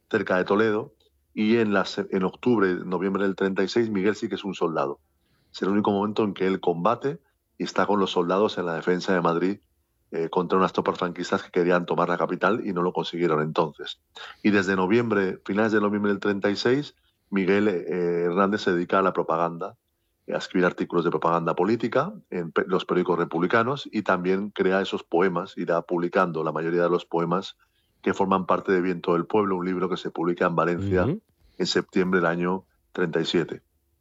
cerca de Toledo, y en octubre, noviembre del 36, Miguel sí que es un soldado. Es el único momento en que él combate y está con los soldados en la defensa de Madrid contra unas tropas franquistas que querían tomar la capital y no lo consiguieron entonces. Y desde noviembre, finales de noviembre del 36, Miguel Hernández se dedica a la propaganda, a escribir artículos de propaganda política en los periódicos republicanos, y también crea esos poemas, irá publicando la mayoría de los poemas que forman parte de Viento del Pueblo, un libro que se publica en Valencia Ujú. en septiembre del año 37.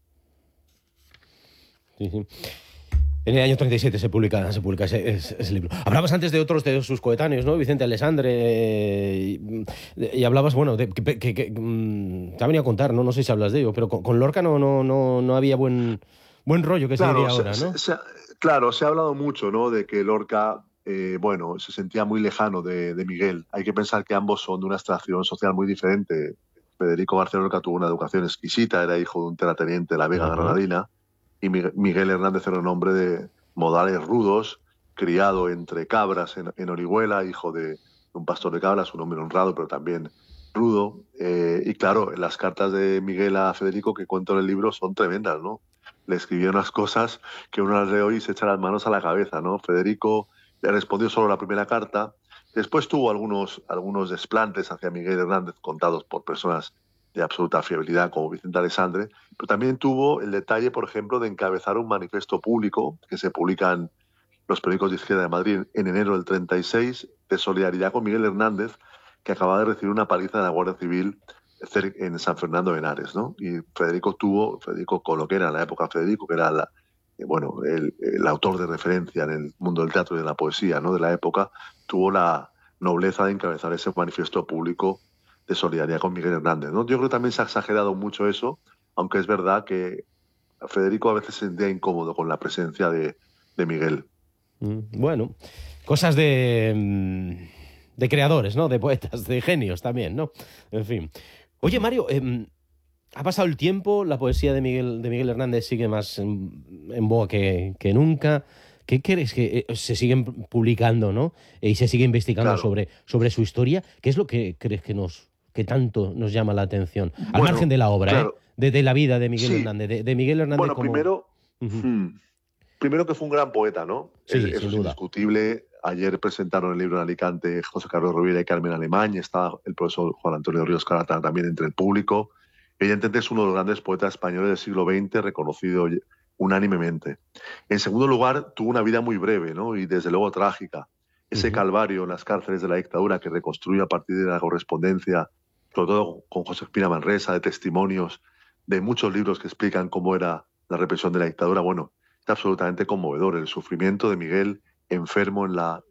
Sí, sí. En el año 37 se publica ese libro. Hablabas antes de otros de sus coetáneos, ¿no? Vicente Alessandre, y hablabas, bueno, te ha venido a contar, ¿no? No sé si hablas de ello, pero con Lorca no había buen rollo, que se Claro, diría ahora, ¿no? claro, se ha hablado mucho, ¿no? De que Lorca, bueno, se sentía muy lejano de Miguel. Hay que pensar que ambos son de una extracción social muy diferente. Federico García Lorca tuvo una educación exquisita, era hijo de un terrateniente de la Vega Ujú. Granadina, y Miguel Hernández era un hombre de modales rudos, criado entre cabras en Orihuela, hijo de un pastor de cabras, un hombre honrado, pero también rudo. Y claro, las cartas de Miguel a Federico que cuento en el libro son tremendas, ¿no? Le escribió unas cosas que uno las lee hoy y se echa las manos a la cabeza, ¿no? Federico le respondió solo la primera carta. Después tuvo algunos desplantes hacia Miguel Hernández contados por personas de absoluta fiabilidad como Vicente Alessandre, pero también tuvo el detalle, por ejemplo, de encabezar un manifiesto público que se publica en los periódicos de izquierda de Madrid en enero del 36, de solidaridad con Miguel Hernández, que acababa de recibir una paliza de la Guardia Civil en San Fernando de Henares, ¿no? Y Federico con lo que era en la época Federico, que era bueno, el autor de referencia en el mundo del teatro y de la poesía, ¿no? De la época, tuvo la nobleza de encabezar ese manifiesto público de solidaridad con Miguel Hernández, ¿no? Yo creo que también se ha exagerado mucho eso, aunque es verdad que Federico a veces se sentía incómodo con la presencia de Miguel. Bueno, cosas de creadores, ¿no? De poetas, de genios también, ¿no? En fin. Oye, Mario, ha pasado el tiempo, la poesía de Miguel Hernández sigue más en boga que nunca. ¿Qué crees que se siguen publicando, ¿no? Y se sigue investigando Claro. sobre su historia? ¿Qué es lo que crees que tanto nos llama la atención? Al margen Bueno, de la obra, ¿eh? claro, De la vida de Miguel sí. Hernández, de Miguel Hernández Bueno, como... primero, Ujú. hmm, primero que fue un gran poeta, ¿no? Sí, Eso sin es duda. indiscutible. Ayer presentaron el libro en Alicante José Carlos Rovira y Carmen Alemán, y está el profesor Juan Antonio Ríos Caratán también entre el público. Evidentemente es uno de los grandes poetas españoles del siglo XX, reconocido unánimemente. En segundo lugar, tuvo una vida muy breve, ¿no? Y desde luego trágica. Ese Ujú. calvario en las cárceles de la dictadura que reconstruye a partir de la correspondencia, sobre todo con Josefina Manresa, de testimonios, de muchos libros que explican cómo era la represión de la dictadura. Bueno, es absolutamente conmovedor el sufrimiento de Miguel enfermo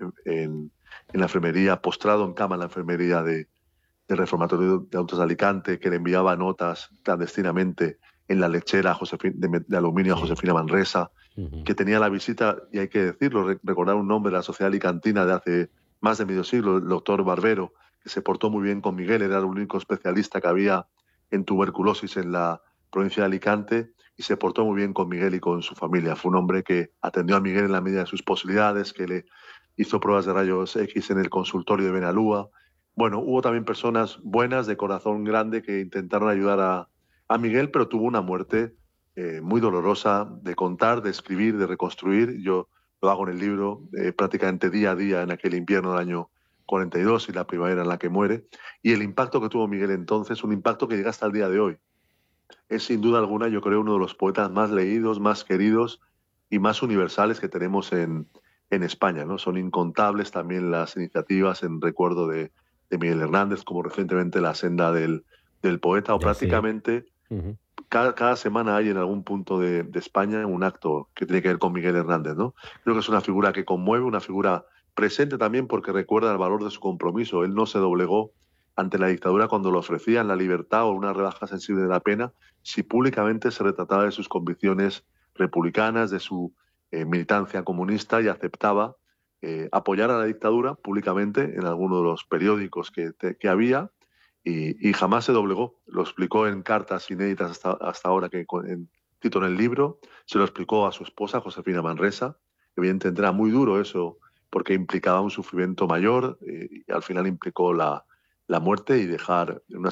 en la enfermería, postrado en cama en la enfermería del Reformatorio de Autos de Alicante, que le enviaba notas clandestinamente en la lechera de aluminio a Sí. Josefina Manresa, Ujú. que tenía la visita, y hay que decirlo, recordar un nombre de la sociedad alicantina de hace más de medio siglo, el doctor Barbero, que se portó muy bien con Miguel, era el único especialista que había en tuberculosis en la provincia de Alicante, y se portó muy bien con Miguel y con su familia. Fue un hombre que atendió a Miguel en la medida de sus posibilidades, que le hizo pruebas de rayos X en el consultorio de Benalúa. Bueno, hubo también personas buenas, de corazón grande, que intentaron ayudar a Miguel, pero tuvo una muerte muy dolorosa de contar, de escribir, de reconstruir. Yo lo hago en el libro prácticamente día a día en aquel invierno del año 42 y la primavera en la que muere. Y el impacto que tuvo Miguel entonces, un impacto que llega hasta el día de hoy. Es sin duda alguna, yo creo, uno de los poetas más leídos, más queridos y más universales que tenemos en España, ¿no? Son incontables también las iniciativas en recuerdo de Miguel Hernández, como recientemente la Senda del Poeta, o Sí. prácticamente Ujú. cada semana hay en algún punto de España un acto que tiene que ver con Miguel Hernández, ¿no? Creo que es una figura que conmueve, una figura presente también porque recuerda el valor de su compromiso. Él no se doblegó ante la dictadura cuando le ofrecían la libertad o una rebaja sensible de la pena, si públicamente se retrataba de sus convicciones republicanas, de su militancia comunista, y aceptaba apoyar a la dictadura públicamente en alguno de los periódicos que había, y jamás se doblegó. Lo explicó en cartas inéditas hasta ahora que cito en el libro, se lo explicó a su esposa, Josefina Manresa. Evidentemente era muy duro eso porque implicaba un sufrimiento mayor, y al final implicó la muerte y dejar una